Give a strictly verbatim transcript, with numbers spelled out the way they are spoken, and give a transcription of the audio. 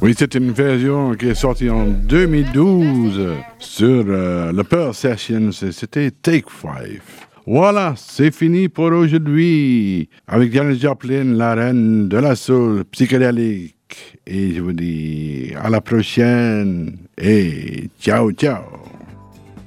Oui, c'est une version qui est sortie en deux mille douze sur euh, le Pearl Sessions. C'était Take Five. Voilà, c'est fini pour aujourd'hui. Avec Janis Joplin, la reine de la soul psychédélique. Et je vous dis à la prochaine. Et ciao, ciao.